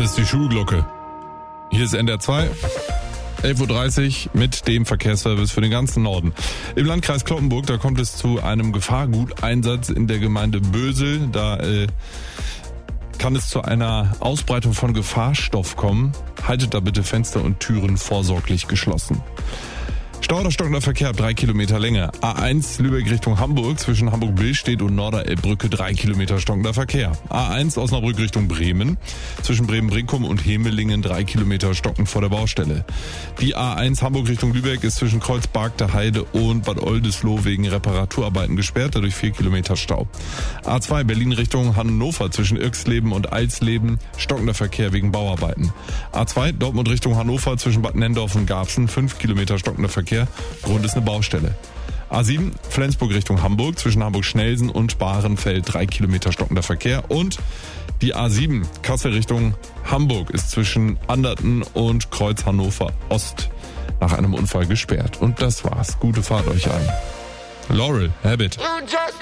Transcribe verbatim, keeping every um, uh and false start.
ist die Schulglocke. Hier ist N D R zwei. elf Uhr dreißig mit dem Verkehrsservice für den ganzen Norden. Im Landkreis Cloppenburg, da kommt es zu einem Gefahrguteinsatz in der Gemeinde Bösel. Da äh, kann es zu einer Ausbreitung von Gefahrstoff kommen. Haltet da bitte Fenster und Türen vorsorglich geschlossen. Stau oder stockender Verkehr ab drei Kilometer Länge. A eins Lübeck Richtung Hamburg zwischen Hamburg-Billstedt und Norderelbbrücke drei Kilometer stockender Verkehr. A eins Osnabrück Richtung Bremen zwischen Bremen-Brinkum und Hemelingen drei Kilometer stockend vor der Baustelle. Die A eins Hamburg Richtung Lübeck ist zwischen Kreuzberg der Heide und Bad Oldesloe wegen Reparaturarbeiten gesperrt, dadurch vier Kilometer Stau. A zwei Berlin Richtung Hannover zwischen Irxleben und Eilsleben stockender Verkehr wegen Bauarbeiten. A zwei Dortmund Richtung Hannover zwischen Bad Nendorf und Garbsen fünf Kilometer stockender Verkehr. Grund ist eine Baustelle. A sieben Flensburg Richtung Hamburg zwischen Hamburg-Schnelsen und Bahrenfeld drei Kilometer stockender Verkehr. Und die A sieben Kassel Richtung Hamburg ist zwischen Anderten und Kreuz Hannover Ost nach einem Unfall gesperrt. Und das war's. Gute Fahrt euch allen. Laurel, Habit.